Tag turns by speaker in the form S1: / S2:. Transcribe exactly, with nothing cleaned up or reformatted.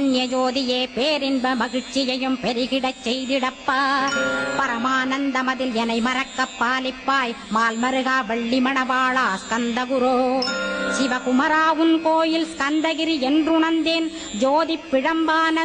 S1: சுப்பிரமணிய ஜோதியே பேரின்ப மகிழ்ச்சியையும் பெருகிடச் செய்திடப்பா. பரமானந்தமதில் எனை மறக்க பாலிப்பாய் மால் மருகா வள்ளி மணவாளா ஸ்கந்தகுரோ. சிவகுமரா உன் கோயில் ஸ்கந்தகிரி என்றுணர்ந்தேன் ஜோதி பிழம்பான